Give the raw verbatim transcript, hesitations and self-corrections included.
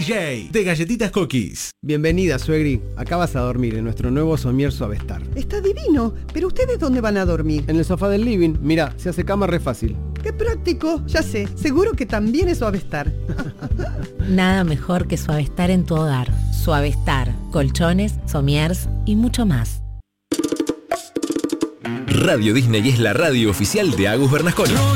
J de Galletitas Cookies. Bienvenida, suegri. Acá vas a dormir en nuestro nuevo somier Suavestar. Está divino, pero ¿ustedes dónde van a dormir? En el sofá del living. Mira, se hace cama re fácil. ¡Qué práctico! Ya sé, seguro que también es Suavestar. Nada mejor que Suavestar en tu hogar. Suavestar, colchones, somiers y mucho más. Radio Disney es la radio oficial de Agus Bernasconi.